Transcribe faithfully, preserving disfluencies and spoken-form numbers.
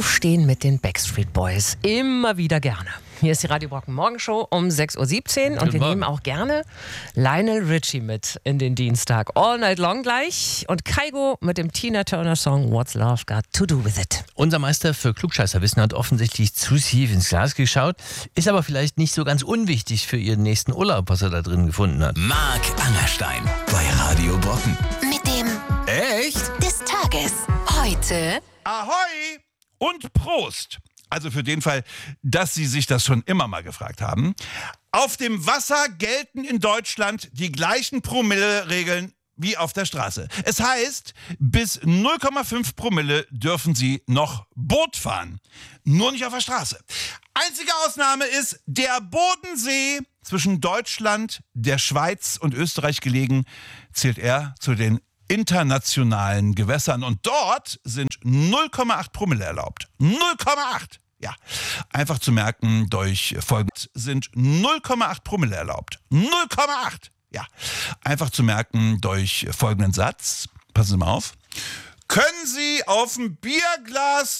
Aufstehen mit den Backstreet Boys. Immer wieder gerne. Hier ist die Radio Brocken Morgenshow um sechs Uhr siebzehn und wir nehmen auch gerne Lionel Richie mit in den Dienstag. All Night Long gleich und Kygo mit dem Tina Turner Song What's Love Got to Do With It. Unser Meister für Klugscheißerwissen hat offensichtlich zu tief ins Glas geschaut, ist aber vielleicht nicht so ganz unwichtig für Ihren nächsten Urlaub, was er da drin gefunden hat. Marc Angerstein bei Radio Brocken. Mit dem Echt? des Tages. Heute Ahoi und Prost! Also für den Fall, dass Sie sich das schon immer mal gefragt haben. Auf dem Wasser gelten in Deutschland die gleichen Promille-Regeln wie auf der Straße. Es heißt, bis null Komma fünf Promille dürfen Sie noch Boot fahren. Nur nicht auf der Straße. Einzige Ausnahme ist der Bodensee. Zwischen Deutschland, der Schweiz und Österreich gelegen, zählt er zu den internationalen Gewässern. Und dort sind null Komma acht Promille erlaubt. null Komma acht! Ja, einfach zu merken, durch Folgendes sind null Komma acht Promille erlaubt. null Komma acht! Ja, einfach zu merken, durch folgenden Satz. Passen Sie mal auf. Können Sie auf dem Bierglas